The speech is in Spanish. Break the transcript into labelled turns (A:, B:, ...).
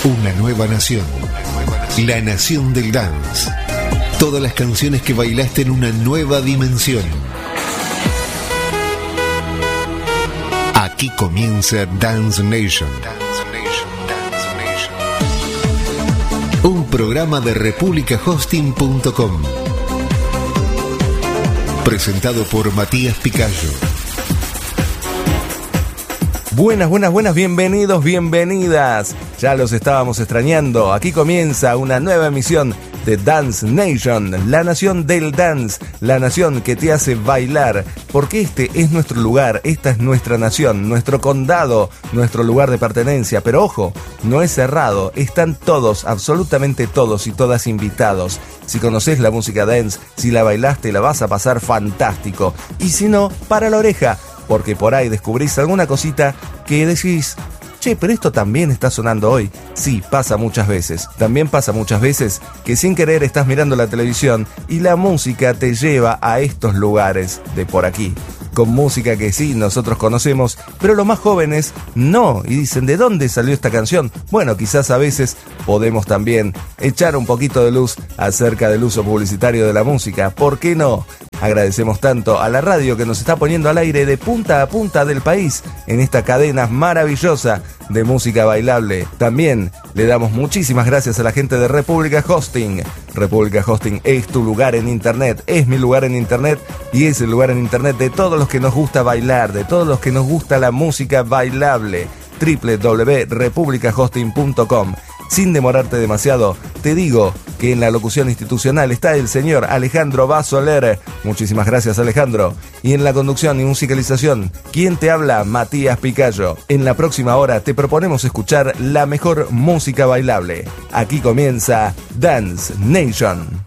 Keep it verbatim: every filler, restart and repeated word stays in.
A: Una nueva nación. La nación del dance. Todas las canciones que bailaste en una nueva dimensión. Aquí comienza Dance Nation. Un programa de República Hosting punto com. Presentado por Matías Picayo.
B: Buenas, buenas, buenas, bienvenidos, bienvenidas. Ya los estábamos extrañando. Aquí comienza una nueva emisión de Dance Nation, la nación del dance, la nación que te hace bailar, porque este es nuestro lugar, esta es nuestra nación, nuestro condado, nuestro lugar de pertenencia. Pero ojo, no es cerrado, están todos, absolutamente todos y todas invitados. Si conoces la música dance, si la bailaste, la vas a pasar fantástico. Y si no, para la oreja, porque por ahí descubrís alguna cosita que decís, che, pero esto también está sonando hoy. Sí, pasa muchas veces. También pasa muchas veces que sin querer estás mirando la televisión y la música te lleva a estos lugares de por aquí. Con música que sí, nosotros conocemos, pero los más jóvenes no. Y dicen, ¿de dónde salió esta canción? Bueno, quizás a veces podemos también echar un poquito de luz acerca del uso publicitario de la música. ¿Por qué no? Agradecemos tanto a la radio que nos está poniendo al aire de punta a punta del país en esta cadena maravillosa de música bailable. También le damos muchísimas gracias a la gente de República Hosting. República Hosting es tu lugar en internet, es mi lugar en internet y es el lugar en internet de todos los que nos gusta bailar, de todos los que nos gusta la música bailable. doble u doble u doble u punto república hosting punto com. Sin demorarte demasiado, te digo que en la locución institucional está el señor Alejandro Basoler. Muchísimas gracias, Alejandro. Y en la conducción y musicalización, ¿quién te habla? Matías Picayo. En la próxima hora te proponemos escuchar la mejor música bailable. Aquí comienza Dance Nation.